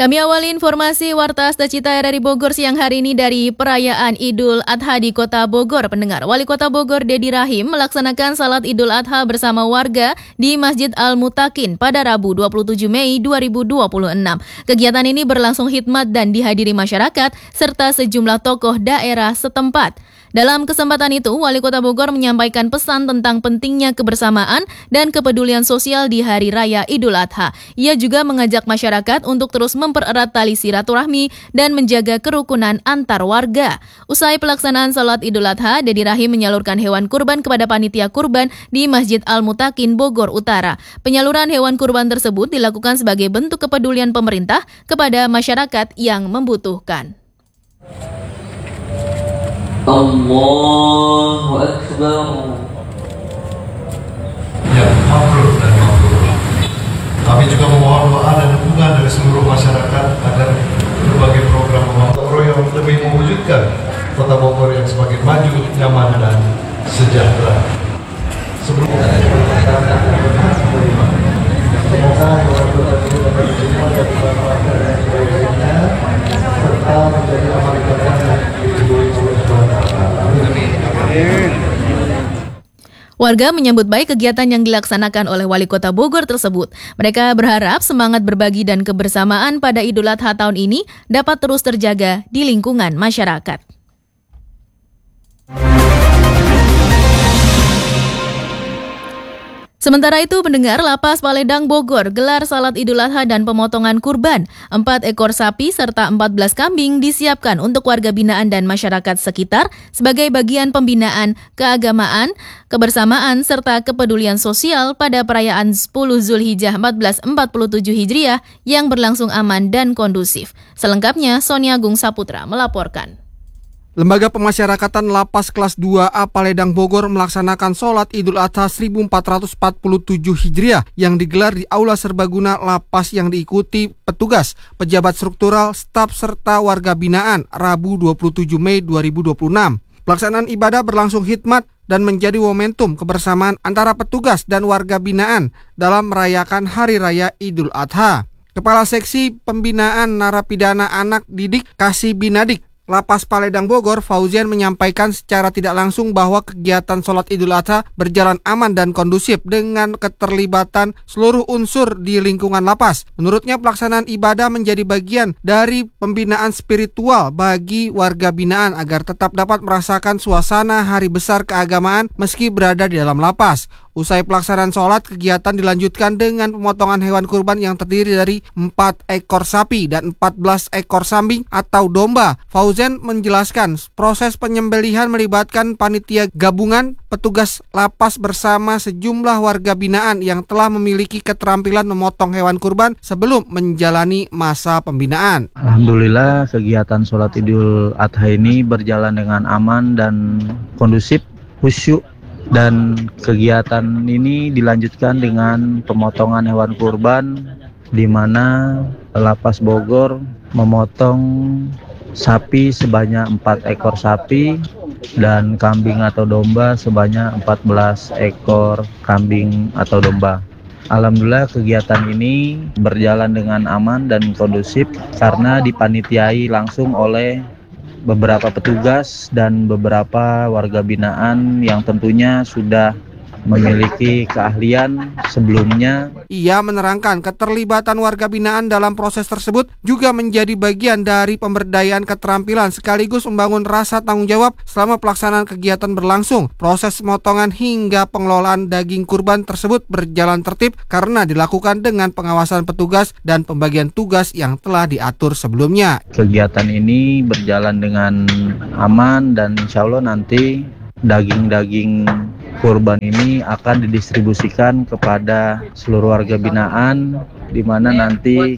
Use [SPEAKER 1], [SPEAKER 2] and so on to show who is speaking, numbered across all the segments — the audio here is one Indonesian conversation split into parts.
[SPEAKER 1] Kami awali informasi Warta Asta Cita RRI Bogor siang hari ini dari perayaan Idul Adha di Kota Bogor. Pendengar, Wali Kota Bogor Dedi Rahim melaksanakan salat Idul Adha bersama warga di Masjid Al-Mutakin pada Rabu 27 Mei 2026. Kegiatan ini berlangsung khidmat dan dihadiri masyarakat serta sejumlah tokoh daerah setempat. Dalam kesempatan itu, Wali Kota Bogor menyampaikan pesan tentang pentingnya kebersamaan dan kepedulian sosial di Hari Raya Idul Adha. Ia juga mengajak masyarakat untuk terus mempererat tali silaturahmi dan menjaga kerukunan antar warga. Usai pelaksanaan salat Idul Adha, Dedi Rahim menyalurkan hewan kurban kepada panitia kurban di Masjid Al-Mutakin, Bogor Utara. Penyaluran hewan kurban tersebut dilakukan sebagai bentuk kepedulian pemerintah kepada masyarakat yang membutuhkan.
[SPEAKER 2] Allahu Akbar.
[SPEAKER 3] Ya, mabrur dan mabrur. Kami juga memohon doa dan dukungan dari seluruh masyarakat agar berbagai program yang lebih mewujudkan Kota Bogor yang semakin maju, nyaman dan sejahtera. Sebelumnya, semoga Kota ini dapat diterima dan dimanfaatkan dengan sebaik-baiknya serta menjadi amal ibadah
[SPEAKER 1] Warga menyambut baik kegiatan yang dilaksanakan oleh Wali Kota Bogor tersebut. Mereka berharap semangat berbagi dan kebersamaan pada Idul Adha tahun ini dapat terus terjaga di lingkungan masyarakat. Sementara itu, pendengar, Lapas Paledang Bogor gelar salat Idul Adha dan pemotongan kurban. 4 ekor sapi serta 14 kambing disiapkan untuk warga binaan dan masyarakat sekitar sebagai bagian pembinaan keagamaan, kebersamaan, serta kepedulian sosial pada perayaan 10 Zulhijjah 1447 Hijriah yang berlangsung aman dan kondusif. Selengkapnya, Sonia Agung Saputra melaporkan.
[SPEAKER 4] Lembaga Pemasyarakatan Lapas Kelas 2A Paledang Bogor melaksanakan sholat Idul Adha 1447 Hijriah yang digelar di Aula Serbaguna Lapas yang diikuti petugas, pejabat struktural, staf serta warga binaan Rabu 27 Mei 2026. Pelaksanaan ibadah berlangsung khidmat dan menjadi momentum kebersamaan antara petugas dan warga binaan dalam merayakan Hari Raya Idul Adha. Kepala Seksi Pembinaan Narapidana Anak Didik Kasih Binadik Lapas Paledang Bogor, Fauzian, menyampaikan secara tidak langsung bahwa kegiatan sholat Idul Adha berjalan aman dan kondusif dengan keterlibatan seluruh unsur di lingkungan lapas. Menurutnya, pelaksanaan ibadah menjadi bagian dari pembinaan spiritual bagi warga binaan agar tetap dapat merasakan suasana hari besar keagamaan meski berada di dalam lapas. Usai pelaksanaan sholat, kegiatan dilanjutkan dengan pemotongan hewan kurban yang terdiri dari 4 ekor sapi dan 14 ekor kambing atau domba. Fauzian menjelaskan proses penyembelihan melibatkan panitia gabungan, petugas lapas bersama sejumlah warga binaan yang telah memiliki keterampilan memotong hewan kurban sebelum menjalani masa pembinaan.
[SPEAKER 5] Alhamdulillah, kegiatan sholat Idul Adha ini berjalan dengan aman dan kondusif, khusyuk. Dan kegiatan ini dilanjutkan dengan pemotongan hewan kurban di mana Lapas Bogor memotong sapi sebanyak 4 ekor sapi dan kambing atau domba sebanyak 14 ekor kambing atau domba. Alhamdulillah, kegiatan ini berjalan dengan aman dan kondusif karena dipanitiai langsung oleh beberapa petugas dan beberapa warga binaan yang tentunya sudah memiliki keahlian sebelumnya.
[SPEAKER 4] Ia menerangkan keterlibatan warga binaan dalam proses tersebut juga menjadi bagian dari pemberdayaan keterampilan sekaligus membangun rasa tanggung jawab selama pelaksanaan kegiatan berlangsung. Proses pemotongan hingga pengelolaan daging kurban tersebut berjalan tertib karena dilakukan dengan pengawasan petugas dan pembagian tugas yang telah diatur sebelumnya.
[SPEAKER 5] Kegiatan ini berjalan dengan aman dan insya Allah nanti daging-daging kurban ini akan didistribusikan kepada seluruh warga binaan, di mana nanti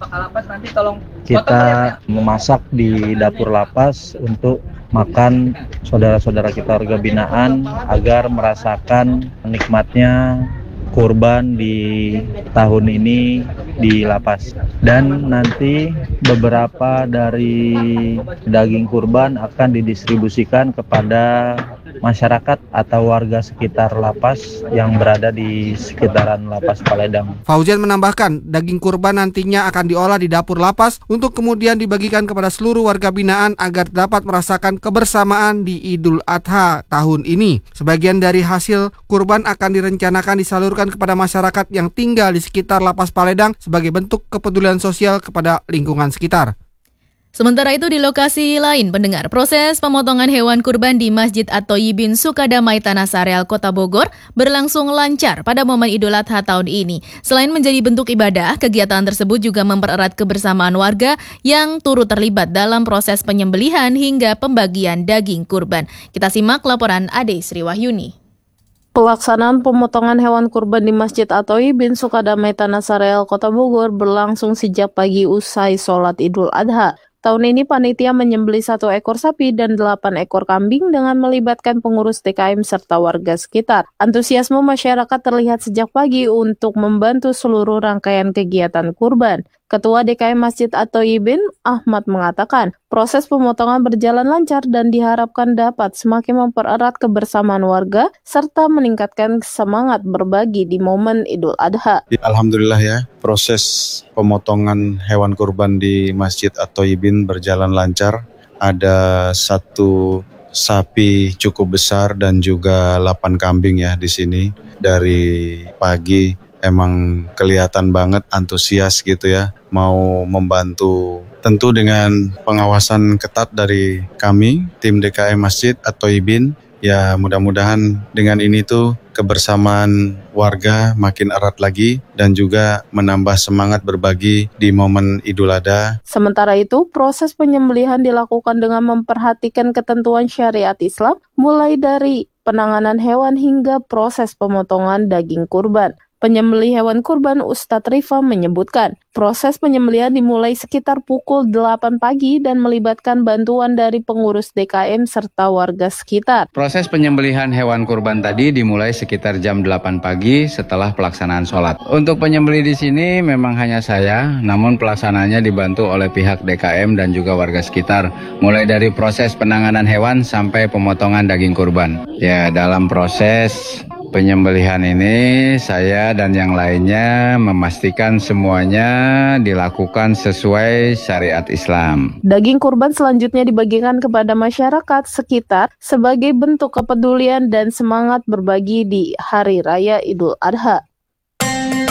[SPEAKER 5] kita memasak di dapur lapas untuk makan saudara-saudara kita warga binaan agar merasakan nikmatnya kurban di tahun ini di lapas. Dan nanti beberapa dari daging kurban akan didistribusikan kepada masyarakat atau warga sekitar lapas yang berada di sekitaran Lapas Paledang.
[SPEAKER 4] Fauzian menambahkan, daging kurban nantinya akan diolah di dapur lapas untuk kemudian dibagikan kepada seluruh warga binaan agar dapat merasakan kebersamaan di Idul Adha tahun ini. Sebagian dari hasil kurban akan direncanakan disalurkan kepada masyarakat yang tinggal di sekitar Lapas Paledang sebagai bentuk kepedulian sosial kepada lingkungan sekitar.
[SPEAKER 1] Sementara itu di lokasi lain, pendengar, proses pemotongan hewan kurban di Masjid At-Thayyibin Sukadamai Tanah Sareal, Kota Bogor berlangsung lancar pada momen Idul Adha tahun ini. Selain menjadi bentuk ibadah, kegiatan tersebut juga mempererat kebersamaan warga yang turut terlibat dalam proses penyembelihan hingga pembagian daging kurban. Kita simak laporan Ade Sri Wahyuni.
[SPEAKER 2] Pelaksanaan pemotongan hewan kurban di Masjid At-Thayyibin Sukadamai Tanah Sareal, Kota Bogor berlangsung sejak pagi usai sholat Idul Adha. Tahun ini panitia menyembelih 1 ekor sapi dan 8 ekor kambing dengan melibatkan pengurus DKM serta warga sekitar. Antusiasme masyarakat terlihat sejak pagi untuk membantu seluruh rangkaian kegiatan kurban. Ketua DKM Masjid At-Thayyibin, Ahmad, mengatakan proses pemotongan berjalan lancar dan diharapkan dapat semakin mempererat kebersamaan warga serta meningkatkan semangat berbagi di momen Idul Adha.
[SPEAKER 6] Alhamdulillah ya, proses pemotongan hewan kurban di Masjid At-Thayyibin berjalan lancar. Ada 1 sapi cukup besar dan juga 8 kambing ya di sini. Dari pagi emang kelihatan banget antusias gitu ya, mau membantu. Tentu dengan pengawasan ketat dari kami, tim DKM Masjid At-Thayyibin. Ya mudah-mudahan dengan ini tuh kebersamaan warga makin erat lagi dan juga menambah semangat berbagi di momen Idul Adha.
[SPEAKER 2] Sementara itu, proses penyembelihan dilakukan dengan memperhatikan ketentuan syariat Islam, mulai dari penanganan hewan hingga proses pemotongan daging kurban. Penyembelih hewan kurban Ustadz Rifa menyebutkan, proses penyembelihan dimulai sekitar pukul 8 pagi dan melibatkan bantuan dari pengurus DKM serta warga sekitar.
[SPEAKER 7] Proses penyembelihan hewan kurban tadi dimulai sekitar jam 8 pagi setelah pelaksanaan sholat. Untuk penyembelih di sini memang hanya saya, namun pelaksanaannya dibantu oleh pihak DKM dan juga warga sekitar, mulai dari proses penanganan hewan sampai pemotongan daging kurban. Ya, dalam proses penyembelihan ini saya dan yang lainnya memastikan semuanya dilakukan sesuai syariat Islam.
[SPEAKER 2] Daging kurban selanjutnya dibagikan kepada masyarakat sekitar sebagai bentuk kepedulian dan semangat berbagi di Hari Raya Idul Adha.